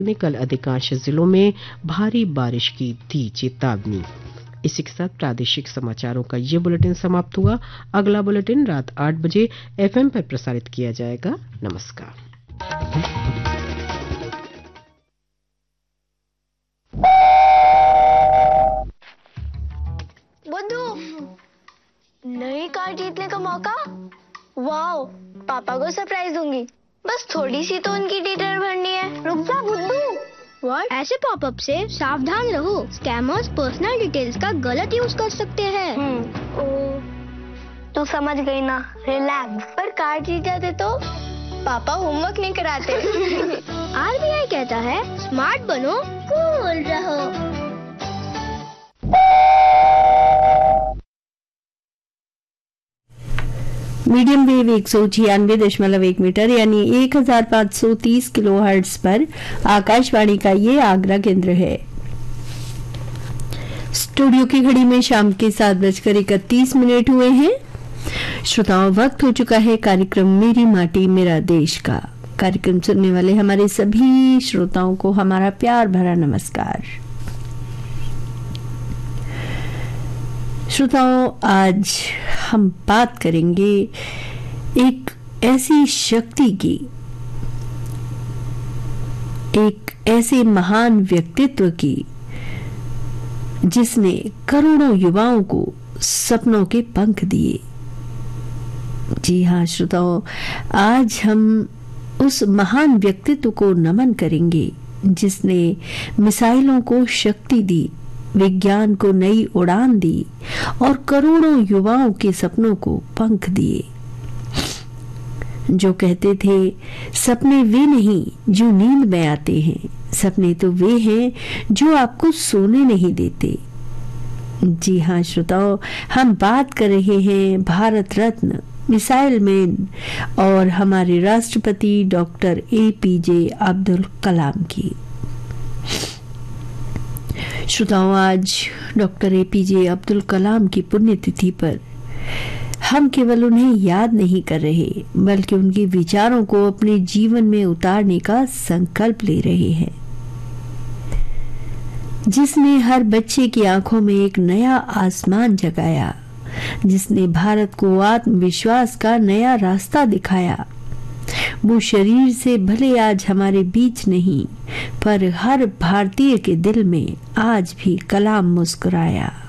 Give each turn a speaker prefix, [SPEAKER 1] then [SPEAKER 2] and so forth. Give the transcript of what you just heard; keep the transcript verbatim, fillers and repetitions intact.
[SPEAKER 1] ने कल अधिकांश जिलों में भारी बारिश की दी चेतावनी। इसी के साथ प्रादेशिक समाचारों का ये बुलेटिन समाप्त हुआ। अगला बुलेटिन रात आठ बजे एफएम पर प्रसारित किया जाएगा। नमस्कार।
[SPEAKER 2] बुद्धू, नई कार जीतने का मौका। वाओ, पापा को सरप्राइज दूंगी। बस थोड़ी सी तो उनकी डिटेल भरनी है। रुक जा बुद्धू।
[SPEAKER 3] व्हाट? ऐसे पॉपअप से सावधान रहो। स्कैमर्स पर्सनल डिटेल्स का गलत यूज कर सकते हैं।
[SPEAKER 2] हम्म, ओ, तो समझ गई ना, रिलैक्स। पर कार जीत जाते तो पापा होमवर्क नहीं कराते।
[SPEAKER 3] आरबीआई कहता है स्मार्ट बनो, कूल रहो।
[SPEAKER 4] मीडियम वेव एक सौ छियानवे दशमलव एक मीटर यानी एक हजार पाँच सौ तीस किलो हर्ट्ज पर आकाशवाणी का ये आगरा केंद्र है। स्टूडियो की घड़ी में शाम के सात बजकर इकतीस मिनट हुए हैं। श्रोताओं, वक्त हो चुका है कार्यक्रम मेरी माटी मेरा देश का। कार्यक्रम सुनने वाले हमारे सभी श्रोताओं को हमारा प्यार भरा नमस्कार। श्रोताओं, आज हम बात करेंगे एक ऐसी शक्ति की, एक ऐसे महान व्यक्तित्व की जिसने करोड़ों युवाओं को सपनों के पंख दिए। जी हाँ श्रोताओं, आज हम उस महान व्यक्तित्व को नमन करेंगे जिसने मिसाइलों को शक्ति दी, विज्ञान को नई उड़ान दी और करोड़ों युवाओं के सपनों को पंख दिए। जो कहते थे सपने वे नहीं जो नींद में आते हैं, सपने तो वे हैं जो आपको सोने नहीं देते। जी हाँ श्रोताओं, हम बात कर रहे हैं भारत रत्न, मिसाइल मैन और हमारे राष्ट्रपति डॉक्टर एपीजे अब्दुल कलाम की। श्रोताओं, आज डॉक्टर एपीजे अब्दुल कलाम की पुण्यतिथि पर हम केवल उन्हें याद नहीं कर रहे बल्कि उनके विचारों को अपने जीवन में उतारने का संकल्प ले रहे हैं। जिसने हर बच्चे की आंखों में एक नया आसमान जगाया, जिसने भारत को आत्मविश्वास का नया रास्ता दिखाया, वो शरीर से भले आज हमारे बीच नहीं पर हर भारतीय के दिल में आज भी कलाम मुस्कुराया।